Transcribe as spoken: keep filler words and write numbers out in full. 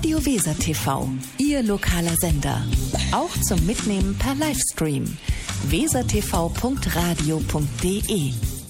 Radio Weser T V, Ihr lokaler Sender. Auch zum Mitnehmen per Livestream. wesertv punkt radio punkt de